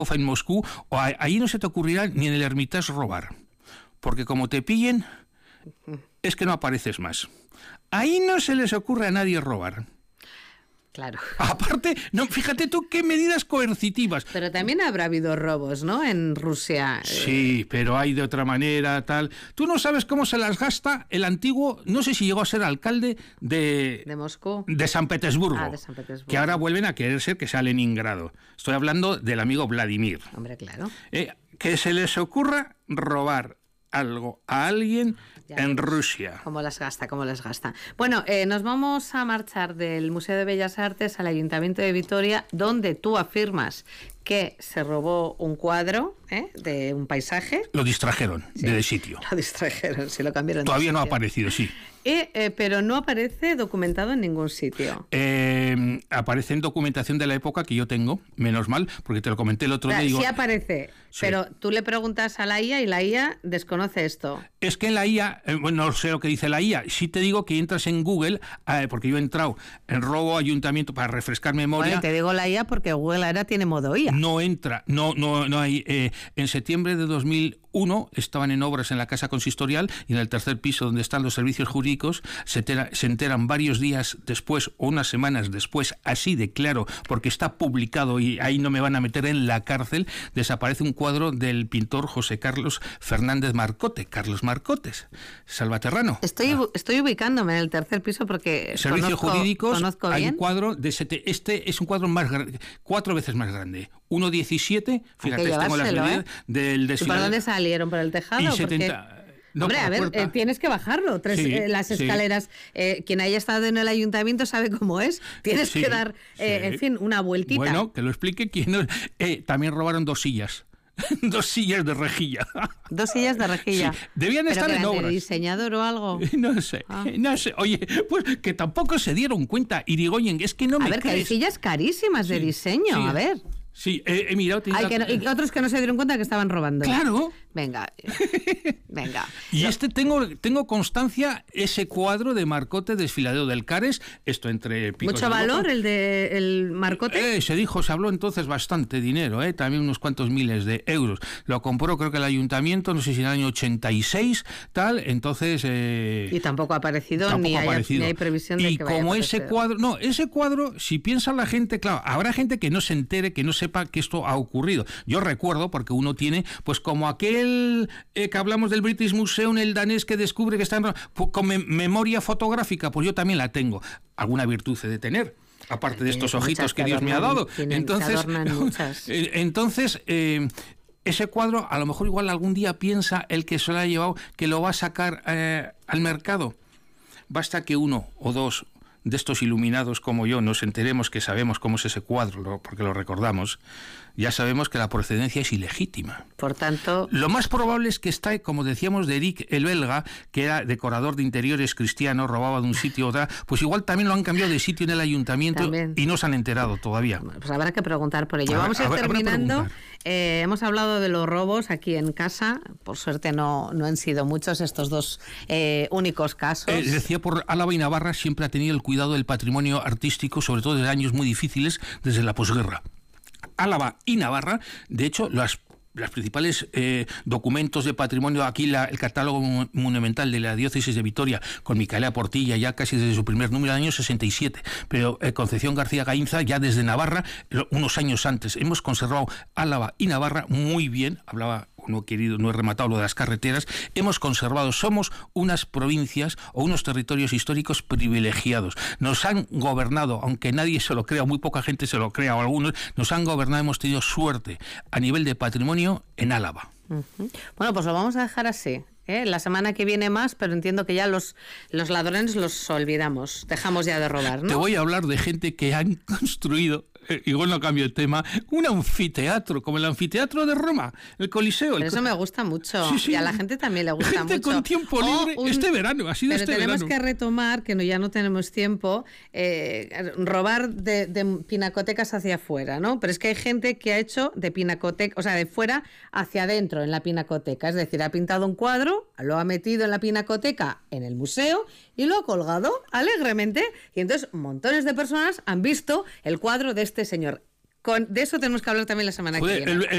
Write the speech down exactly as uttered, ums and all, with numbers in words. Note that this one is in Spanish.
en Moscú, o ahí no se te ocurrirá ni en el Hermitage robar, porque como te pillen, es que no apareces más. Ahí no se les ocurre a nadie robar. Claro. Aparte, no, fíjate tú qué medidas coercitivas. Pero también habrá habido robos, ¿no? En Rusia. Sí, pero hay de otra manera, tal. Tú no sabes cómo se las gasta el antiguo, no sé si llegó a ser alcalde de... ¿De Moscú? De San Petersburgo. Ah, de San Petersburgo. Que ahora vuelven a querer ser que sea Leningrado. Estoy hablando del amigo Vladimir. Hombre, claro. Eh, que se les ocurra robar algo a alguien ya en ves. Rusia. ¿Cómo las gasta? ¿Cómo las gasta? Bueno, eh, nos vamos a marchar del Museo de Bellas Artes al Ayuntamiento de Vitoria, donde tú afirmas que se robó un cuadro ¿eh? de un paisaje. Lo distrajeron Sí, de sitio. Lo distrajeron, se lo cambiaron. Todavía no ha sitio. aparecido, sí. Y, eh, pero no aparece documentado en ningún sitio. Eh, aparece en documentación de la época que yo tengo, menos mal, porque te lo comenté el otro O sea, día. Digo, sí aparece, sí. pero tú le preguntas a la I A y la I A desconoce esto. Es que en la I A, eh, bueno, no sé lo que dice la I A, sí te digo que entras en Google, eh, porque yo he entrado en robo ayuntamiento para refrescar memoria. Bueno, te digo la I A porque Google ahora tiene modo I A. No entra, no, no, no hay. Eh, en septiembre de dos mil uno estaban en obras en la Casa Consistorial y en el tercer piso donde están los servicios jurídicos se, entera, se enteran varios días después o unas semanas después, así de claro, porque está publicado y ahí no me van a meter en la cárcel, desaparece un cuadro del pintor José Carlos Fernández Marcote, Carlos Marcotes, salvaterrano. Estoy, Ah. estoy ubicándome en el tercer piso porque Servicios conozco, jurídicos, conozco hay bien. un cuadro de sete, este es un cuadro más grande, cuatro veces más grande, uno diecisiete, fíjate, tengo las medidas ¿eh? del ¿Y desfile. por dónde salieron? ¿Por el tejado? Y ¿Por setenta, qué? no, Hombre, por a la ver, puerta. eh, tienes que bajarlo. Tres, Sí, eh, las sí. escaleras, eh, quien haya estado en el ayuntamiento sabe cómo es. Tienes Sí, que dar, eh, sí. en fin, una vueltita. Bueno, que lo explique quién. No- eh, también robaron dos sillas. Dos sillas de rejilla. Dos sillas de rejilla. Sí, debían ¿Pero estar que en eran de obras. diseñador o algo? No sé, Ah. no sé. Oye, pues que tampoco se dieron cuenta. Irigoyen, es que no A me ver, que hay crees. sillas carísimas de Sí, diseño. sí. A ver. Sí, eh, he mirado. te Ay, digo- que no- y otros que no se dieron cuenta que estaban robando. Claro. Venga, venga. Y Lo- este tengo tengo constancia, ese cuadro de Marcote, Desfiladero del Cares, esto entre picos ¿Mucho de valor Europa. el de el Marcote? Eh, se dijo, se habló entonces bastante dinero, eh, también unos cuantos miles de euros. Lo compró creo que el ayuntamiento, no sé si en el año ochenta y seis, tal, entonces... Eh, Y tampoco ha aparecido, tampoco ni, ha hay, aparecido. ni hay previsión de y que vaya a como ese aparecer. cuadro, no, ese cuadro, si piensa la gente, claro, habrá gente que no se entere, que no sepa que esto ha ocurrido. Yo recuerdo, porque uno tiene, pues como aquel eh, que hablamos del British Museum, el danés que descubre que está en, pues, con me- memoria fotográfica, pues yo también la tengo. Alguna virtud he de tener. Aparte de Tiene estos muchas ojitos que que Dios me ha adornan, dado. tienen- que Entonces, adornan muchas. eh, entonces eh, ese cuadro, a lo mejor igual algún día piensa el que se lo ha llevado que lo va a sacar eh, al mercado. Basta que uno o dos de estos iluminados como yo nos enteremos que sabemos cómo es ese cuadro, lo- porque lo recordamos, ya sabemos que la procedencia es ilegítima. Por tanto, Lo más probable es que está, como decíamos, de Eric el belga, que era decorador de interiores cristiano, robaba de un sitio a otro, pues igual también lo han cambiado de sitio en el ayuntamiento También. y no se han enterado todavía. pues habrá que preguntar por ello. Habrá- Vamos a ir habrá- habrá terminando. preguntar. Eh, hemos hablado de los robos aquí en casa. Por suerte no, no han sido muchos estos dos eh, únicos casos. Eh, decía por Álava y Navarra siempre ha tenido el cuidado del patrimonio artístico, sobre todo desde años muy difíciles, desde la posguerra. Álava y Navarra, de hecho, las Los principales eh, documentos de patrimonio, aquí la, el catálogo monumental de la diócesis de Vitoria, con Micaela Portilla ya casi desde su primer número, del año sesenta y siete, pero eh, Concepción García Gainza ya desde Navarra, lo, unos años antes. Hemos conservado Álava y Navarra muy bien, hablaba, no he querido, no he rematado lo de las carreteras, hemos conservado, somos unas provincias o unos territorios históricos privilegiados. Nos han gobernado, aunque nadie se lo crea, muy poca gente se lo crea, o algunos, nos han gobernado, hemos tenido suerte a nivel de patrimonio en Álava. Uh-huh. Bueno, pues lo vamos a dejar así. ¿eh? La semana que viene más, pero entiendo que ya los, los ladrones los olvidamos. Dejamos ya de robar, ¿no? Te voy a hablar de gente que han construido, eh, igual no cambio el tema, un anfiteatro, como el anfiteatro de Roma, el Coliseo. Pero el... eso me gusta mucho. Sí, sí. Y a la gente también le gusta gente mucho. con tiempo libre O un... este verano, así de Pero este tenemos verano. que retomar, que no, ya no tenemos tiempo, eh, robar de, de pinacotecas hacia afuera, ¿no? Pero es que hay gente que ha hecho de pinacoteca, o sea, de fuera hacia adentro en la pinacoteca. Es decir, ha pintado un cuadro, lo ha metido en la pinacoteca, en el museo, y lo ha colgado alegremente. Y entonces montones de personas han visto el cuadro de este señor. Con, de eso tenemos que hablar también la semana Joder, que viene. el, el